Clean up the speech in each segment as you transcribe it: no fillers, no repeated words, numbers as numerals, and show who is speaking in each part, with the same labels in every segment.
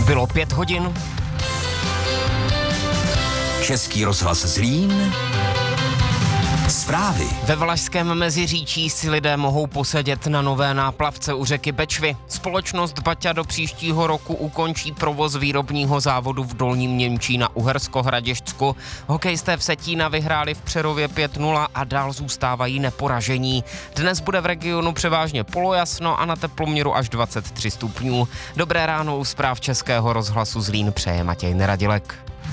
Speaker 1: Bylo 5 hodin.
Speaker 2: Český rozhlas Zlín. Zprávy.
Speaker 1: Ve Valašském Meziříčí si lidé mohou posedět na nové náplavce u řeky Bečvy. Společnost Baťa do příštího roku ukončí provoz výrobního závodu v Dolním Němčí na Uhersko-Hradišťsku. Hokejisté v Vsetína vyhráli v Přerově 5-0 a dál zůstávají neporažení. Dnes bude v regionu převážně polojasno a na teploměru až 23 stupňů. Dobré ráno u zpráv Českého rozhlasu Zlín přeje Matěj Neradilek.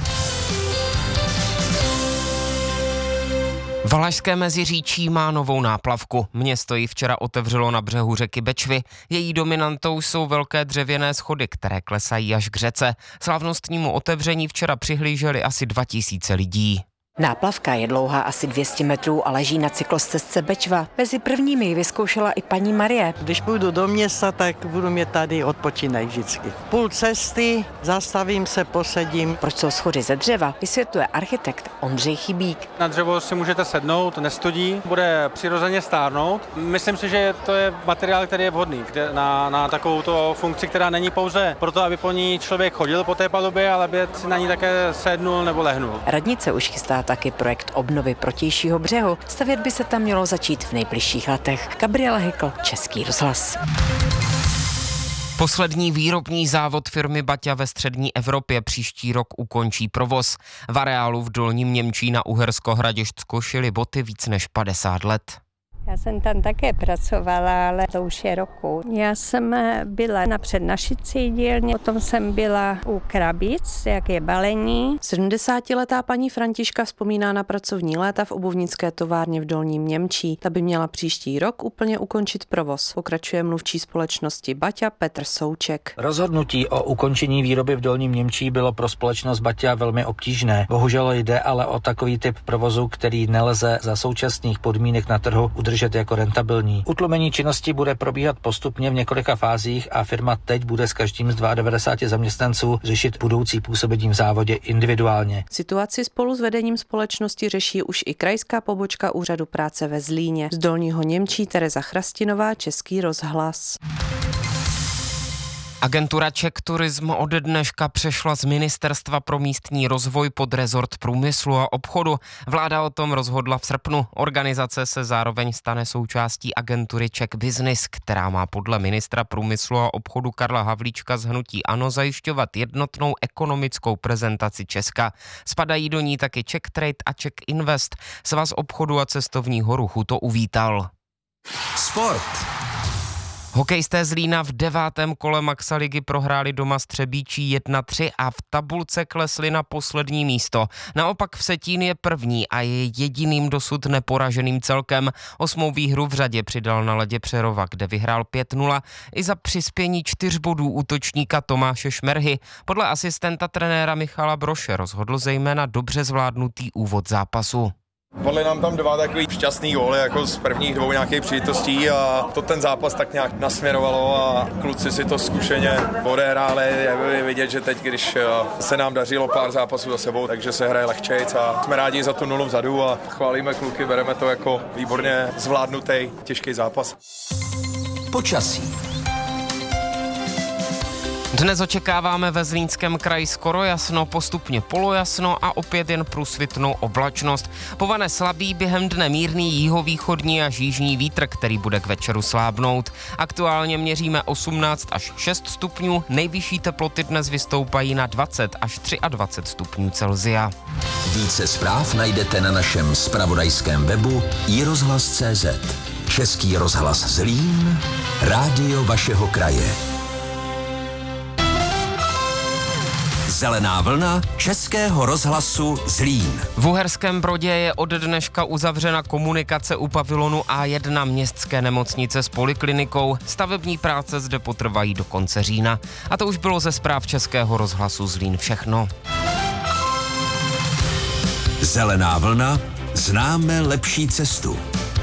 Speaker 1: Valašské Meziříčí má novou náplavku. Město ji včera otevřelo na břehu řeky Bečvy. Její dominantou jsou velké dřevěné schody, které klesají až k řece. Slavnostnímu otevření včera přihlíželi asi 2000 lidí.
Speaker 3: Náplavka je dlouhá asi 200 metrů a leží na cyklostezce Bečva. Mezi prvními ji vyzkoušela i paní Marie.
Speaker 4: Když půjdu do města, tak budu mít tady odpočinek vždycky. Půl cesty, zastavím se, posedím.
Speaker 3: Proč jsou schody ze dřeva, vysvětluje architekt Ondřej Chybík.
Speaker 5: Na dřevo si můžete sednout, nestudí, bude přirozeně stárnout. Myslím si, že to je materiál, který je vhodný na takovouto funkci, která není pouze proto, aby po ní člověk chodil po té palubě, ale aby si na ní také sednul nebo lehnul.
Speaker 3: Radnice už chystá taky projekt obnovy protějšího břehu. Stavět by se tam mělo začít v nejbližších letech. Gabriela Hykl, Český rozhlas.
Speaker 1: Poslední výrobní závod firmy Baťa ve střední Evropě příští rok ukončí provoz. V areálu v Dolním Němčí na Uhersko-Hradišťsku šili boty víc než 50 let.
Speaker 6: Já jsem tam také pracovala, ale to už je roku. Já jsem byla na přednašicí dílně, potom jsem byla u krabic, jak je balení.
Speaker 7: 70letá paní Františka vzpomíná na pracovní léta v obuvnické továrně v Dolním Němčí. Ta by měla příští rok úplně ukončit provoz. Pokračuje mluvčí společnosti Baťa Petr Souček.
Speaker 8: Rozhodnutí o ukončení výroby v Dolním Němčí bylo pro společnost Baťa velmi obtížné. Bohužel jde ale o takový typ provozu, který nelze za současných podmínek na trhu udržet jako rentabilní. Utlumení činnosti bude probíhat postupně v několika fázích a firma teď bude s každým z 92 zaměstnanců řešit budoucí působení v závodě individuálně.
Speaker 7: Situaci spolu s vedením společnosti řeší už i krajská pobočka Úřadu práce ve Zlíně. Z Dolního Němčí Tereza Chrastinová, Český rozhlas.
Speaker 1: Agentura Czech Tourism ode dneška přešla z Ministerstva pro místní rozvoj pod rezort průmyslu a obchodu. Vláda o tom rozhodla v srpnu. Organizace se zároveň stane součástí agentury Czech Business, která má podle ministra průmyslu a obchodu Karla Havlíčka z hnutí ANO zajišťovat jednotnou ekonomickou prezentaci Česka. Spadají do ní taky Czech Trade a Czech Invest. Svaz obchodu a cestovního ruchu to uvítal.
Speaker 2: Sport.
Speaker 1: Hokejisté Zlína v 9. kole Maxaligy prohráli doma s Třebíčí 1-3 a v tabulce klesli na poslední místo. Naopak Vsetín je první a je jediným dosud neporaženým celkem. 8. výhru v řadě přidal na ledě Přerova, kde vyhrál 5-0 i za přispění 4 bodů útočníka Tomáše Šmerhy. Podle asistenta trenéra Michala Broše rozhodl zejména dobře zvládnutý úvod zápasu.
Speaker 9: Padly nám tam 2 takový šťastný góly, jako z prvních 2 nějakých příležitostí a to ten zápas tak nějak nasměrovalo a kluci si to zkušeně odehráli. Je vidět, že teď, když se nám dařilo pár zápasů za sebou, takže se hraje lehčejc a jsme rádi za tu 0 vzadu a chválíme kluky, bereme to jako výborně zvládnutý těžký zápas.
Speaker 2: Počasí.
Speaker 1: Dnes očekáváme ve Zlínském kraji skoro jasno, postupně polojasno a opět jen průsvitnou oblačnost. Povane slabý, během dne mírný jihovýchodní až jižní vítr, který bude k večeru slábnout. Aktuálně měříme 18 až 6 stupňů, nejvyšší teploty dnes vystoupají na 20 až 23 stupňů Celsia.
Speaker 2: Více zpráv najdete na našem zpravodajském webu iRozhlas.cz. Český rozhlas Zlín, rádio vašeho kraje. Zelená vlna Českého rozhlasu Zlín.
Speaker 1: V Uherském Brodě je od dneška uzavřena komunikace u pavilonu A1 městské nemocnice s poliklinikou. Stavební práce zde potrvají do konce října. A to už bylo ze zpráv Českého rozhlasu Zlín všechno.
Speaker 2: Zelená vlna, známe lepší cestu.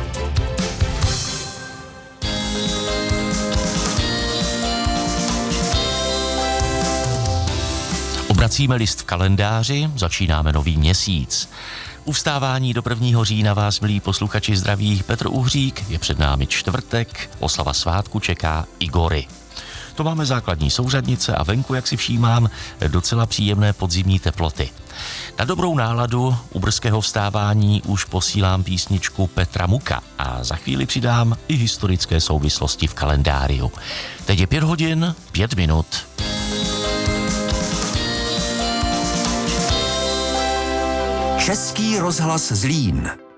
Speaker 10: Obracíme list v kalendáři, začínáme nový měsíc. U vstávání do 1. října vás, milí posluchači, zdraví Petr Uhřík, je před námi čtvrtek, oslava svátku čeká Igory. To máme základní souřadnice a venku, jak si všímám, docela příjemné podzimní teploty. Na dobrou náladu u brzkého vstávání už posílám písničku Petra Muka a za chvíli přidám i historické souvislosti v kalendáriu. Teď je 5 hodin, 5 minut.
Speaker 2: Český rozhlas Zlín.